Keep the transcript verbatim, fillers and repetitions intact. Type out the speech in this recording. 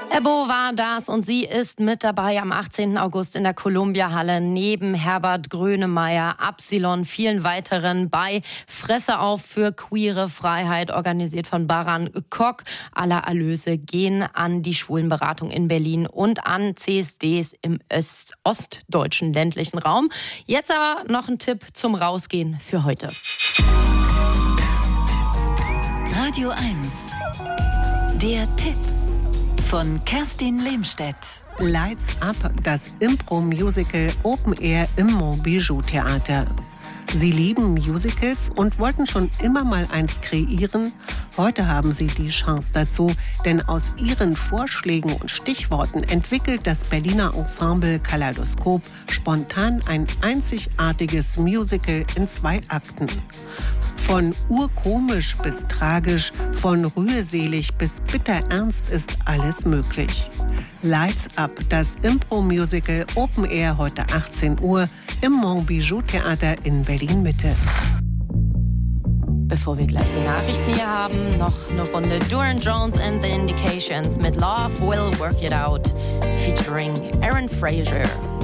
Ebbo war das und sie ist mit dabei am achtzehnten August in der Columbia-Halle neben Herbert Grönemeyer, Absilon, vielen weiteren bei Fresse auf für queere Freiheit, organisiert von Baran Kock. Aller Erlöse gehen an die Schwulenberatung in Berlin und an C S Ds im Öst- ostdeutschen ländlichen Raum. Jetzt aber noch ein Tipp zum Rausgehen für heute. Radio eins. Der Tipp von Kerstin Lehmstedt. Lights Up, das Impro-Musical Open Air im Montbijou-Theater. Sie lieben Musicals und wollten schon immer mal eins kreieren. Heute haben sie die Chance dazu, denn aus ihren Vorschlägen und Stichworten entwickelt das Berliner Ensemble Kaleidoskop spontan ein einzigartiges Musical in zwei Akten. Von urkomisch bis tragisch, von rührselig bis bitterernst ist alles möglich. Lights Up, das Impro-Musical Open Air heute achtzehn Uhr im Montbijou-Theater in Berlin-Mitte. Bevor wir gleich die Nachrichten hier haben, noch eine Runde Duran Jones and the Indications mit Love Will Work It Out featuring Aaron Fraser.